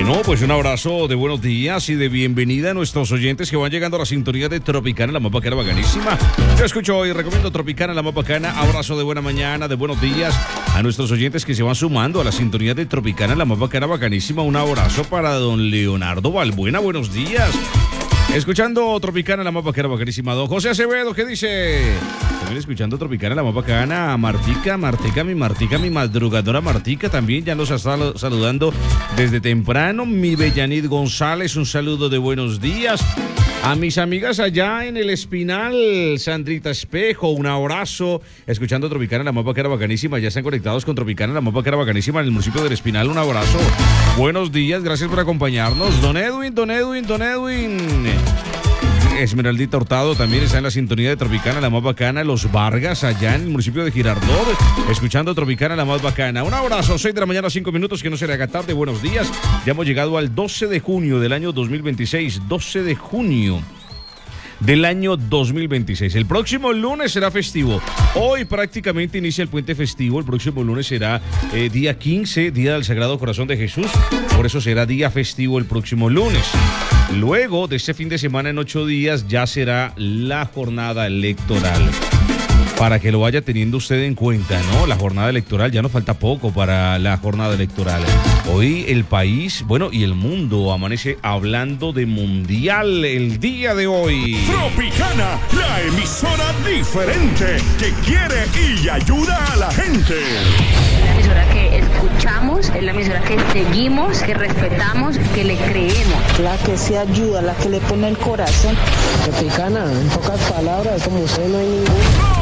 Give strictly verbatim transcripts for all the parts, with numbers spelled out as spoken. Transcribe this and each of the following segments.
Bueno, pues un abrazo de buenos días y de bienvenida a nuestros oyentes que van llegando a la sintonía de Tropicana, la más bacana, bacanísima. Yo escucho y recomiendo Tropicana, la más bacana. Abrazo de buena mañana, de buenos días a nuestros oyentes que se van sumando a la sintonía de Tropicana, la más bacana, bacanísima. Un abrazo para don Leonardo Balbuena, buenos días. Escuchando Tropicana, la más bacana, bacanísima. Don José Acevedo, ¿qué dice? También escuchando Tropicana, la más bacana. Martica, Martica, mi Martica, mi madrugadora Martica, también ya nos está saludando desde temprano. Mi Bellanit González, un saludo de buenos días. A mis amigas allá en el Espinal, Sandrita Espejo, un abrazo. Escuchando Tropicana, la más bacana, bacanísima. Ya están conectados con Tropicana, la más bacana, bacanísima en el municipio del Espinal. Un abrazo. Buenos días, gracias por acompañarnos. Don Edwin, don Edwin, don Edwin. Esmeraldita Hurtado también está en la sintonía de Tropicana, la más bacana. Los Vargas, allá en el municipio de Girardot, escuchando Tropicana, la más bacana. Un abrazo, seis de la mañana, cinco minutos, que no se le haga tarde. Buenos días. Ya hemos llegado al doce de junio del año dos mil veintiséis. doce de junio del año dos mil veintiséis. El próximo lunes será festivo. Hoy prácticamente inicia el puente festivo. El próximo lunes será eh, día quince, Día del Sagrado Corazón de Jesús. Por eso será día festivo el próximo lunes. Luego de este fin de semana, en ocho días, ya será la jornada electoral. Para que lo vaya teniendo usted en cuenta, ¿no? La jornada electoral, ya nos falta poco para la jornada electoral. Hoy el país, bueno, y el mundo amanece hablando de mundial el día de hoy. Tropicana, la emisora diferente que quiere y ayuda a la gente. La emisora que escuchamos, es la emisora que seguimos, que respetamos, que le creemos. La que se ayuda, la que le pone el corazón. Tropicana, en pocas palabras, como usted no hay ningún.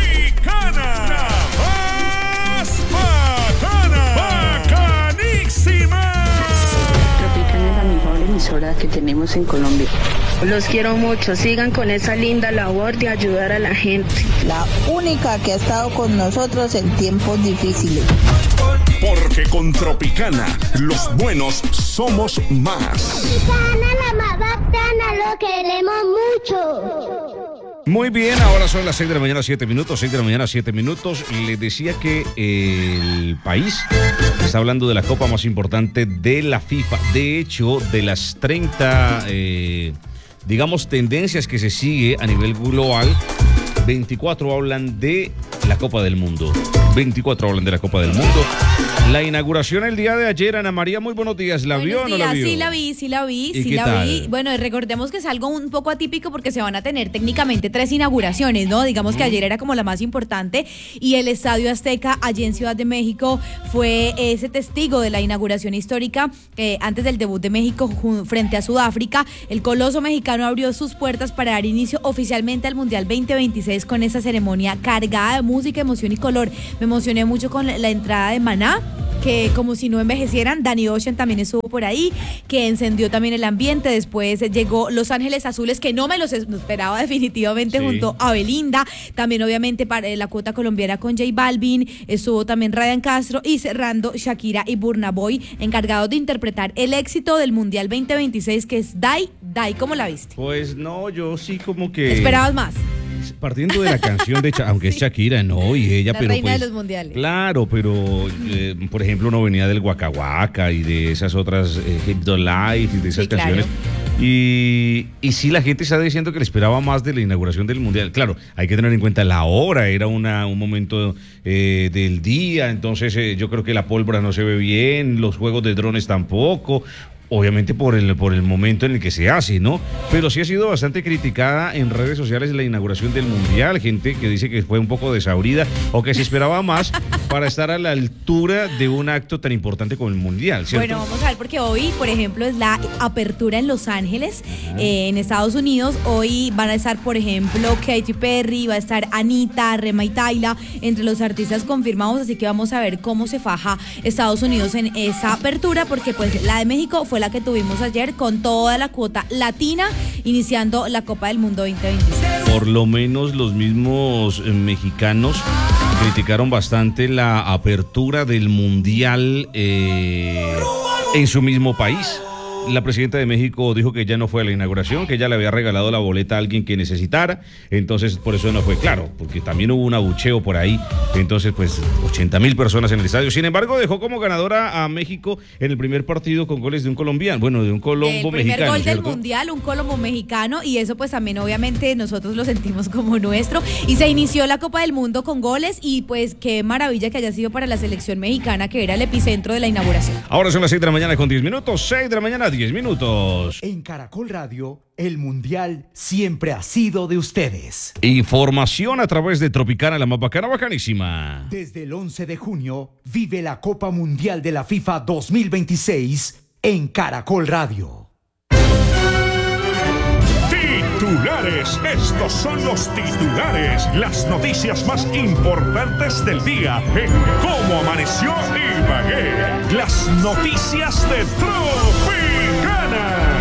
Tropicana es la mejor emisora que tenemos en Colombia. Los quiero mucho, sigan con esa linda labor de ayudar a la gente. La única que ha estado con nosotros en tiempos difíciles. Porque con Tropicana, los buenos somos más. Tropicana, la más bacana, lo queremos mucho. Muy bien, ahora son las seis de la mañana, siete minutos, seis de la mañana, siete minutos. Les decía que el país está hablando de la copa más importante de la FIFA. De hecho, de las treinta, eh, digamos, tendencias que se sigue a nivel global, veinticuatro hablan de la Copa del Mundo. veinticuatro hablan de la Copa del Mundo. La inauguración el día de ayer, Ana María, muy buenos días. ¿La buenos vio o no días, la vio? Sí la vi, sí la vi, ¿Y sí qué la tal? vi. Bueno, recordemos que es algo un poco atípico porque se van a tener técnicamente tres inauguraciones, ¿no? Digamos mm. que ayer era como la más importante y el Estadio Azteca allí en Ciudad de México fue ese testigo de la inauguración histórica eh, antes del debut de México frente a Sudáfrica. El coloso mexicano abrió sus puertas para dar inicio oficialmente al Mundial veinte veintiséis con esa ceremonia cargada de música, emoción y color. Me emocioné mucho con la entrada de Maná, que como si no envejecieran. Danny Ocean también estuvo por ahí, que encendió también el ambiente. Después llegó Los Ángeles Azules, que no me los esperaba definitivamente, sí, junto a Belinda. También obviamente para la cuota colombiana con J Balvin, estuvo también Ryan Castro y cerrando Shakira y Burna Boy, encargados de interpretar el éxito del Mundial veinte veintiséis, que es Die, Die. ¿Cómo la viste? Pues no, yo sí como que... ¿Esperabas más? Partiendo de la canción de Shakira, aunque sí, es Shakira, no, y ella, la pero reina pues, de los mundiales. Claro, pero eh, por ejemplo uno venía del Waka Waka y de esas otras eh, Hip the Life y de esas sí, canciones. Claro. Y, y sí, la gente está diciendo que le esperaba más de la inauguración del mundial. Claro, hay que tener en cuenta la hora, era una, un momento eh, del día, entonces eh, yo creo que la pólvora no se ve bien, los juegos de drones tampoco. Obviamente por el, por el momento en el que se hace, ¿no? Pero sí ha sido bastante criticada en redes sociales la inauguración del Mundial. Gente que dice que fue un poco desabrida o que se esperaba más para estar a la altura de un acto tan importante como el Mundial, ¿cierto? Bueno, vamos a ver, porque hoy, por ejemplo, es la apertura en Los Ángeles, uh-huh. eh, en Estados Unidos. Hoy van a estar, por ejemplo, Katy Perry, va a estar Anita, Rema y Tayla, entre los artistas confirmados. Así que vamos a ver cómo se faja Estados Unidos en esa apertura, porque pues la de México fue fue la que tuvimos ayer con toda la cuota latina, iniciando la Copa del Mundo veinte veintiséis. Por lo menos los mismos eh, mexicanos criticaron bastante la apertura del Mundial eh, en su mismo país. La presidenta de México dijo que ya no fue a la inauguración, que ya le había regalado la boleta a alguien que necesitara, entonces por eso no fue, claro, porque también hubo un abucheo por ahí, entonces pues ochenta mil personas en el estadio. Sin embargo, dejó como ganadora a México en el primer partido con goles de un colombiano, bueno, de un colombo mexicano. El primer gol ¿cierto? del mundial, un colombo mexicano, y eso pues también obviamente nosotros lo sentimos como nuestro. Y se inició la Copa del Mundo con goles y pues qué maravilla que haya sido para la selección mexicana, que era el epicentro de la inauguración. Ahora son las seis de la mañana con diez minutos, seis de la mañana, diez minutos. En Caracol Radio, el mundial siempre ha sido de ustedes. Información a través de Tropicana, la más bacana, bacanísima. Desde el once de junio, vive la Copa Mundial de la FIFA dos mil veintiséis en Caracol Radio. Titulares, estos son los titulares, las noticias más importantes del día en Cómo Amaneció Ibagué. Las noticias de Tropicana.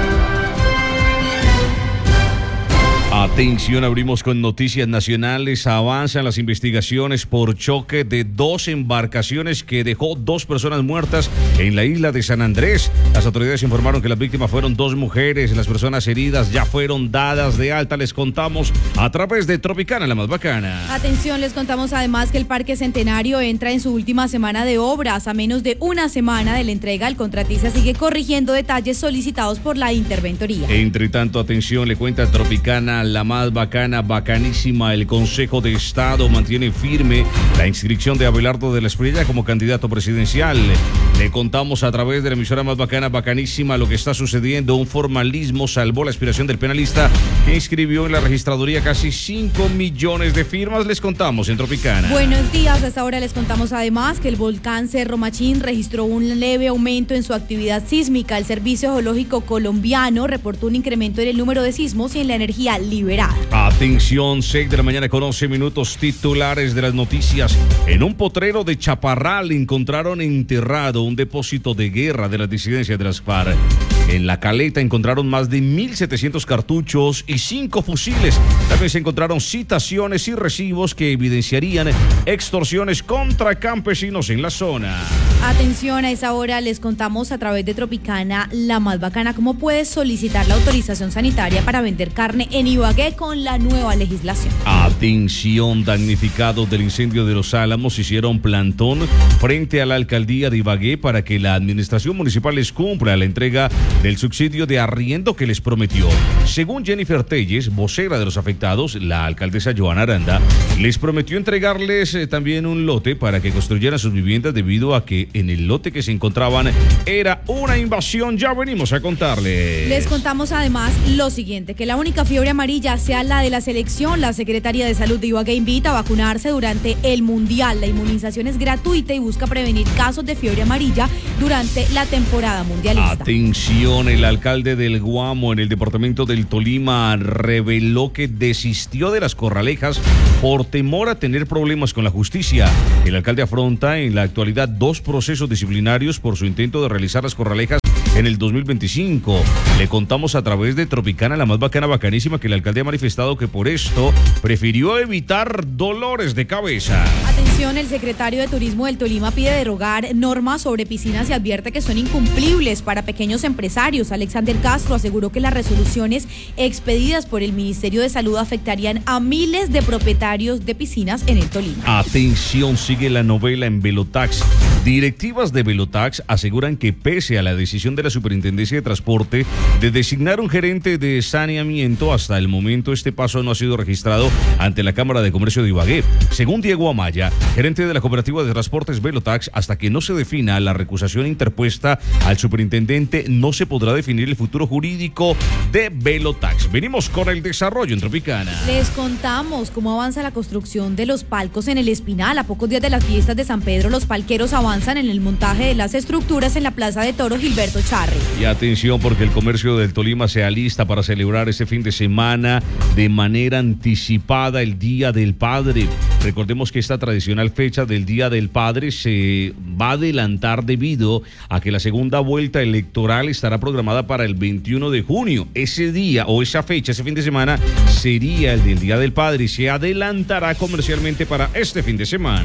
Atención, abrimos con noticias nacionales. Avanzan las investigaciones por choque de dos embarcaciones que dejó dos personas muertas en la isla de San Andrés. Las autoridades informaron que las víctimas fueron dos mujeres. Las personas heridas ya fueron dadas de alta. Les contamos a través de Tropicana, la más bacana. Atención, les contamos además que el Parque Centenario entra en su última semana de obras. A menos de una semana de la entrega, el contratista sigue corrigiendo detalles solicitados por la interventoría. Entre tanto, atención, le cuenta Tropicana, la más bacana, bacanísima. El Consejo de Estado mantiene firme la inscripción de Abelardo de la Espriella como candidato presidencial. Le contamos a través de la emisora más bacana, bacanísima, lo que está sucediendo. Un formalismo salvó la aspiración del penalista que inscribió en la registraduría casi cinco millones de firmas. Les contamos en Tropicana. Buenos días, hasta ahora les contamos además que el volcán Cerro Machín registró un leve aumento en su actividad sísmica. El Servicio Geológico Colombiano reportó un incremento en el número de sismos y en la energía liberada. Atención, seis de la mañana con once minutos, titulares de las noticias. En un potrero de Chaparral encontraron enterrado un depósito de guerra de las disidencias de las FARC. En La Caleta encontraron más de mil setecientos cartuchos y cinco fusiles. También se encontraron citaciones y recibos que evidenciarían extorsiones contra campesinos en la zona. Atención, a esa hora les contamos a través de Tropicana, la más bacana, cómo puedes solicitar la autorización sanitaria para vender carne en Ibagué con la nueva legislación. Atención, damnificados del incendio de Los Álamos hicieron plantón frente a la alcaldía de Ibagué para que la administración municipal les cumpla la entrega del subsidio de arriendo que les prometió. Según Jennifer Telles, vocera de los afectados, la alcaldesa Joana Aranda les prometió entregarles eh, también un lote para que construyeran sus viviendas, debido a que en el lote que se encontraban era una invasión. Ya venimos a contarles. Les contamos además lo siguiente, que la única fiebre amarilla sea la de la selección. La Secretaría de Salud de Ibagué invita a vacunarse durante el Mundial. La inmunización es gratuita y busca prevenir casos de fiebre amarilla durante la temporada mundialista. Atención, el alcalde del Guamo en el departamento del Tolima reveló que desistió de las corralejas por temor a tener problemas con la justicia. El alcalde afronta en la actualidad dos procesos disciplinarios por su intento de realizar las corralejas en el dos mil veinticinco. Le contamos a través de Tropicana, la más bacana, bacanísima, que el alcalde ha manifestado que por esto prefirió evitar dolores de cabeza. Atención, el secretario de Turismo del Tolima pide derogar normas sobre piscinas y advierte que son incumplibles para pequeños empresarios. Alexander Castro aseguró que las resoluciones expedidas por el Ministerio de Salud afectarían a miles de propietarios de piscinas en el Tolima. Atención, sigue la novela en Velotax. Directivas de Velotax aseguran que pese a la decisión de la Superintendencia de Transporte de designar un gerente de saneamiento, hasta el momento este paso no ha sido registrado ante la Cámara de Comercio de Ibagué. Según Diego Amaya, gerente de la Cooperativa de Transportes Velotax, hasta que no se defina la recusación interpuesta al superintendente, no se podrá definir el futuro jurídico de Velotax. Venimos con el desarrollo en Tropicana. Les contamos cómo avanza la construcción de los palcos en el Espinal. A pocos días de las fiestas de San Pedro, los palqueros avanzan en el montaje de las estructuras en la Plaza de Toros Gilberto Charri. Y atención, porque el comercio del Tolima se alista para celebrar este fin de semana de manera anticipada el Día del Padre. Recordemos que esta tradicional fecha del Día del Padre se va a adelantar debido a que la segunda vuelta electoral estará programada para el veintiuno de junio. Ese día o esa fecha, ese fin de semana, sería el del Día del Padre y se adelantará comercialmente para este fin de semana.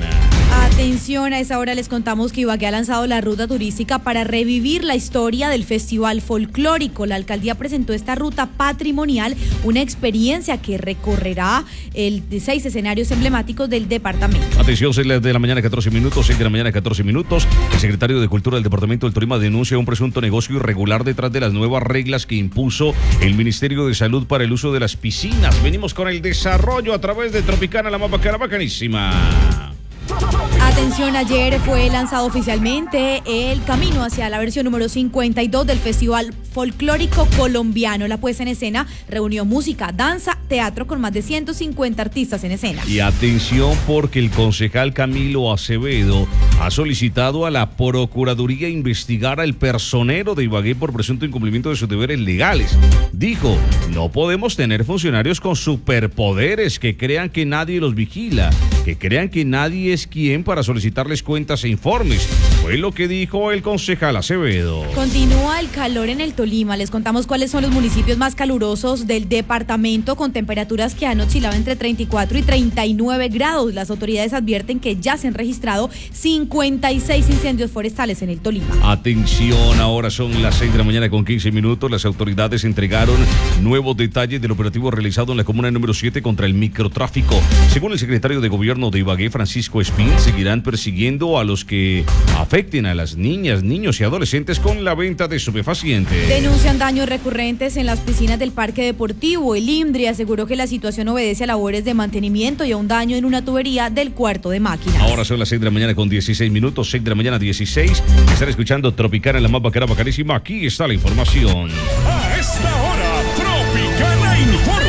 Atención, a esa hora les contamos que Ibagué ha lanzado la ruta turística para revivir la historia del Festival Folclórico. La alcaldía presentó esta ruta patrimonial, una experiencia que recorrerá el de seis escenarios emblemáticos del departamento. Atención, seis de la mañana, catorce minutos, seis de la mañana, catorce minutos. El secretario de Cultura del Departamento del Tolima denuncia un presunto negocio irregular detrás de las nuevas reglas que impuso el Ministerio de Salud para el uso de las piscinas. Venimos con el desarrollo a través de Tropicana, la más bacana, bacanísima. Atención, ayer fue lanzado oficialmente el camino hacia la versión número cincuenta y dos del Festival Folclórico Colombiano. La puesta en escena reunió música, danza, teatro con más de ciento cincuenta artistas en escena. Y atención, porque el concejal Camilo Acevedo ha solicitado a la Procuraduría investigar al personero de Ibagué por presunto incumplimiento de sus deberes legales. Dijo, no podemos tener funcionarios con superpoderes que crean que nadie los vigila, que crean que nadie es quien para solicitarles cuentas e informes. Fue lo que dijo el concejal Acevedo. Continúa el calor en el Tolima. Les contamos cuáles son los municipios más calurosos del departamento, con temperaturas que han oscilado entre treinta y cuatro y treinta y nueve grados. Las autoridades advierten que ya se han registrado cincuenta y seis incendios forestales en el Tolima. Atención, ahora son las seis de la mañana con quince minutos. Las autoridades entregaron nuevos detalles del operativo realizado en la comuna número siete contra el microtráfico. Según el secretario de Gobierno de Ibagué, Francisco Espín, seguirán persiguiendo a los que afecten a las niñas, niños y adolescentes con la venta de estupefacientes. Denuncian daños recurrentes en las piscinas del Parque Deportivo. El INDRI aseguró que la situación obedece a labores de mantenimiento y a un daño en una tubería del cuarto de máquinas. Ahora son las seis de la mañana con dieciséis minutos, seis de la mañana dieciséis. Están escuchando Tropicana, la más bacana, bacanísima. Aquí está la información. A esta hora, Tropicana informa.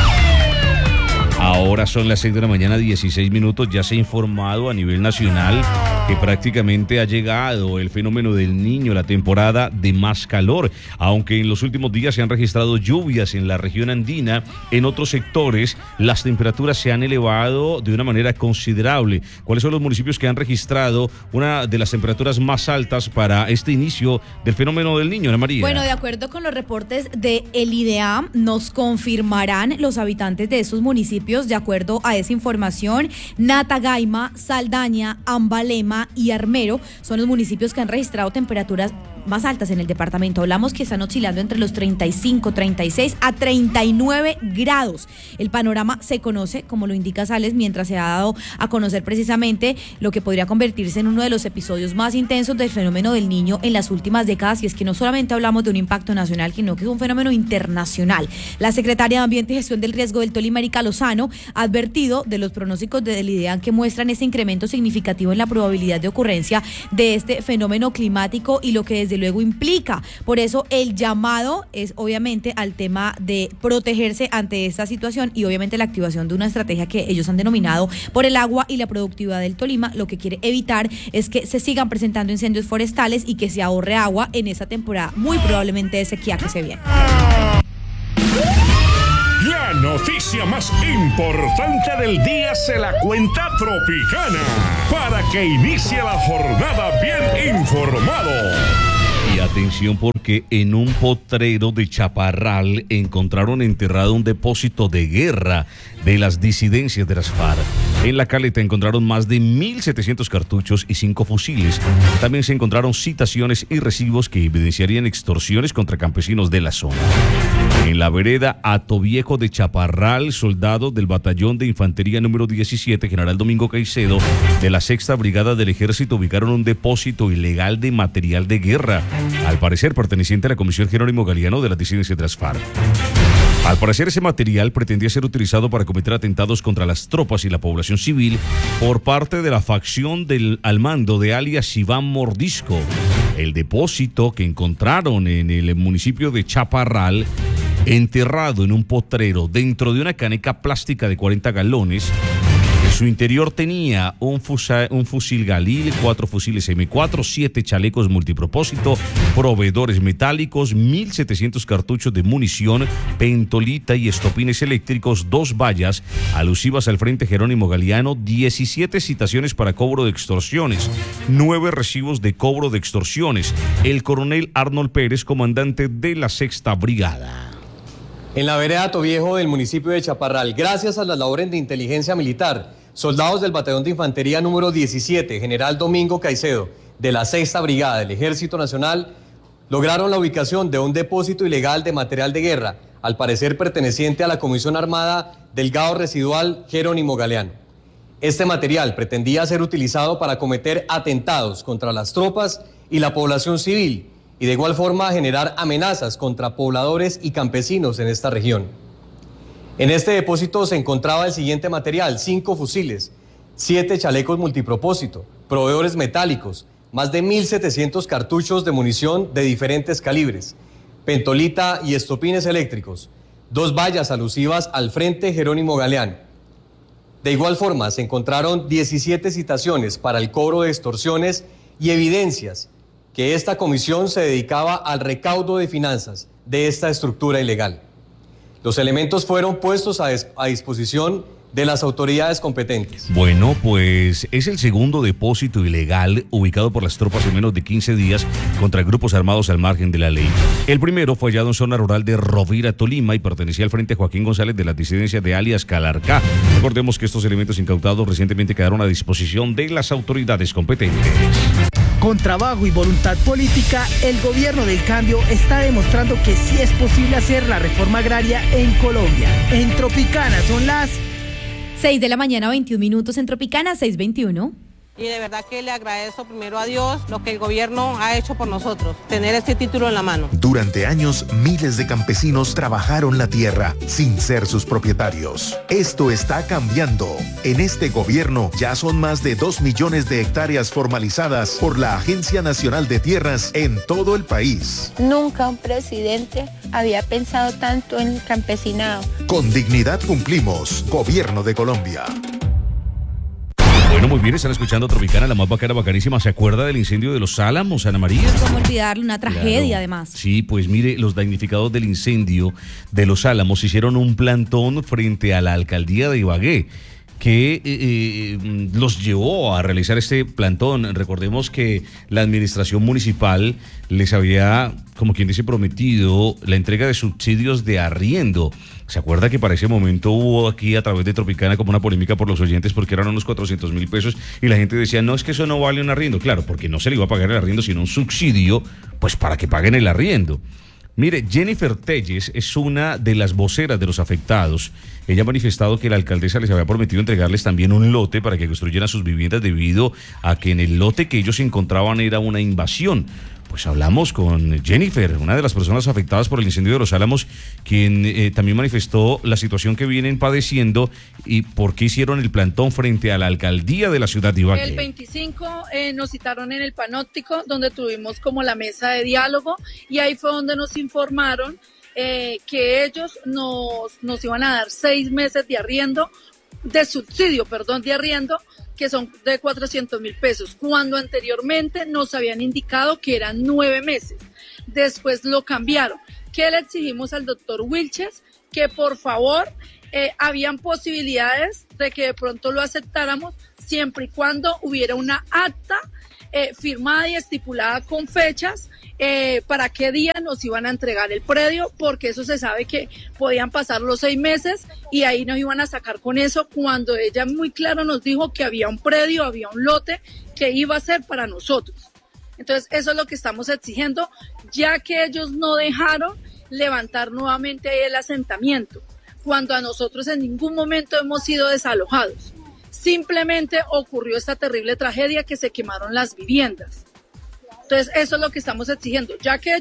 Ahora son las seis de la mañana, dieciséis minutos. Ya se ha informado a nivel nacional que prácticamente ha llegado el fenómeno del Niño, la temporada de más calor. Aunque en los últimos días se han registrado lluvias en la región andina, en otros sectores las temperaturas se han elevado de una manera considerable. ¿Cuáles son los municipios que han registrado una de las temperaturas más altas para este inicio del fenómeno del Niño, Ana María? Bueno, de acuerdo con los reportes de el IDEAM, nos confirmarán los habitantes de esos municipios. De acuerdo a esa información, Natagaima, Saldaña, Ambalema y Armero son los municipios que han registrado temperaturas más altas en el departamento. Hablamos que están oscilando entre los treinta y cinco, treinta y seis a treinta y nueve grados. El panorama se conoce, como lo indica Sales, mientras se ha dado a conocer precisamente lo que podría convertirse en uno de los episodios más intensos del fenómeno del Niño en las últimas décadas. Y es que no solamente hablamos de un impacto nacional, sino que es un fenómeno internacional. La secretaria de Ambiente y Gestión del Riesgo del Tolima, Erika Lozano, ha advertido de los pronósticos del IDEAM que muestran ese incremento significativo en la probabilidad de ocurrencia de este fenómeno climático y lo que desde luego implica. Por eso el llamado es obviamente al tema de protegerse ante esta situación y obviamente la activación de una estrategia que ellos han denominado por el agua y la productividad del Tolima. Lo que quiere evitar es que se sigan presentando incendios forestales y que se ahorre agua en esa temporada muy probablemente de sequía que se viene. La noticia más importante del día se la cuenta Tropicana, para que inicie la jornada bien informado. Y atención, porque en un potrero de Chaparral encontraron enterrado un depósito de guerra de las disidencias de las FARC. En la caleta encontraron más de mil setecientos cartuchos y cinco fusiles. También se encontraron citaciones y recibos que evidenciarían extorsiones contra campesinos de la zona. En la vereda Atoviejo de Chaparral, soldados del batallón de infantería número diecisiete, General Domingo Caicedo, de la sexta Brigada del Ejército, ubicaron un depósito ilegal de material de guerra, al parecer perteneciente a la Comisión Jerónimo Galeano de las disidencias de las FARC. Al parecer, ese material pretendía ser utilizado para cometer atentados contra las tropas y la población civil por parte de la facción del al mando de alias Iván Mordisco. El depósito que encontraron en el municipio de Chaparral, enterrado en un potrero dentro de una caneca plástica de cuarenta galones, en su interior tenía un, fusa, un fusil Galil, cuatro fusiles eme cuatro, siete chalecos multipropósito, proveedores metálicos, mil setecientos cartuchos de munición, pentolita y estopines eléctricos, dos vallas alusivas al Frente Jerónimo Galeano, diecisiete citaciones para cobro de extorsiones, nueve recibos de cobro de extorsiones. El coronel Arnold Pérez, comandante de la sexta Brigada. En la vereda Atoviejo del municipio de Chaparral, gracias a las labores de inteligencia militar, Soldados del Batallón de Infantería número diecisiete, General Domingo Caicedo, de la sexta Brigada del Ejército Nacional, lograron la ubicación de un depósito ilegal de material de guerra, al parecer perteneciente a la Comisión Armada Delgado Residual Jerónimo Galeano. Este material pretendía ser utilizado para cometer atentados contra las tropas y la población civil, y de igual forma generar amenazas contra pobladores y campesinos en esta región. En este depósito se encontraba el siguiente material: cinco fusiles, siete chalecos multipropósito, proveedores metálicos, más de mil setecientos cartuchos de munición de diferentes calibres, pentolita y estopines eléctricos, dos vallas alusivas al Frente Jerónimo Galeano. De igual forma, se encontraron diecisiete citaciones para el cobro de extorsiones y evidencias que esta comisión se dedicaba al recaudo de finanzas de esta estructura ilegal. Los elementos fueron puestos a, a disposición de las autoridades competentes. Bueno, pues es el segundo depósito ilegal ubicado por las tropas en menos de quince días contra grupos armados al margen de la ley. El primero fue hallado en zona rural de Rovira, Tolima, y pertenecía al Frente Joaquín González de la disidencia de alias Calarcá. Recordemos que estos elementos incautados recientemente quedaron a disposición de las autoridades competentes. Con trabajo y voluntad política, el gobierno del cambio está demostrando que sí es posible hacer la reforma agraria en Colombia. En Tropicana son las seis de la mañana, veintiún minutos en Tropicana, seis veintiuno. Y de verdad que le agradezco primero a Dios lo que el gobierno ha hecho por nosotros, tener este título en la mano. Durante años, miles de campesinos trabajaron la tierra sin ser sus propietarios. Esto está cambiando. En este gobierno ya son más de dos millones de hectáreas formalizadas por la Agencia Nacional de Tierras en todo el país. Nunca un presidente había pensado tanto en el campesinado. Con dignidad cumplimos. Gobierno de Colombia. Bueno, muy bien, están escuchando Tropicana, la más bacana, bacanísima. ¿Se acuerda del incendio de Los Álamos, Ana María? ¿Cómo olvidarlo? Una tragedia, claro. Además. Sí, pues mire, los damnificados del incendio de Los Álamos hicieron un plantón frente a la alcaldía de Ibagué, que eh, eh, los llevó a realizar este plantón. Recordemos que la administración municipal les había, como quien dice, prometido la entrega de subsidios de arriendo. ¿Se acuerda que para ese momento hubo aquí a través de Tropicana como una polémica por los oyentes porque eran unos cuatrocientos mil pesos y la gente decía, no, es que eso no vale un arriendo? Claro, porque no se le iba a pagar el arriendo, sino un subsidio, pues para que paguen el arriendo. Mire, Jennifer Telles es una de las voceras de los afectados. Ella ha manifestado que la alcaldesa les había prometido entregarles también un lote para que construyeran sus viviendas debido a que en el lote que ellos se encontraban era una invasión. Pues hablamos con Jennifer, una de las personas afectadas por el incendio de Los Álamos, quien eh, también manifestó la situación que vienen padeciendo y por qué hicieron el plantón frente a la alcaldía de la ciudad de Ibagué. El veinticinco eh, nos citaron en el Panóptico, donde tuvimos como la mesa de diálogo, y ahí fue donde nos informaron eh, que ellos nos, nos iban a dar seis meses de arriendo, de subsidio, perdón, de arriendo, que son de cuatrocientos mil pesos, cuando anteriormente nos habían indicado que eran nueve meses. Después lo cambiaron. ¿Qué le exigimos al doctor Wilches? Que por favor, eh, habían posibilidades de que de pronto lo aceptáramos siempre y cuando hubiera una acta eh, firmada y estipulada con fechas eh, para qué día nos iban a entregar el predio, porque eso se sabe que podían pasar los seis meses y ahí nos iban a sacar con eso, cuando ella muy claro nos dijo que había un predio, había un lote que iba a ser para nosotros. Entonces eso es lo que estamos exigiendo, ya que ellos no dejaron levantar nuevamente el asentamiento, cuando a nosotros en ningún momento hemos sido desalojados. Simplemente ocurrió esta terrible tragedia que se quemaron las viviendas. Entonces eso es lo que estamos exigiendo, ya que